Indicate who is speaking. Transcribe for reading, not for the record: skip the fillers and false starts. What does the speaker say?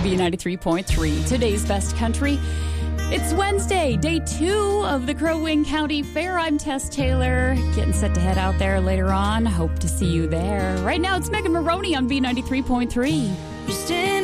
Speaker 1: B93.3. Today's best country. It's Wednesday, day 2 of the Crow Wing County Fair. I'm Tess Taylor, getting set to head out there later on. Hope to see you there. Right now, it's Megan Maroney on B93.3.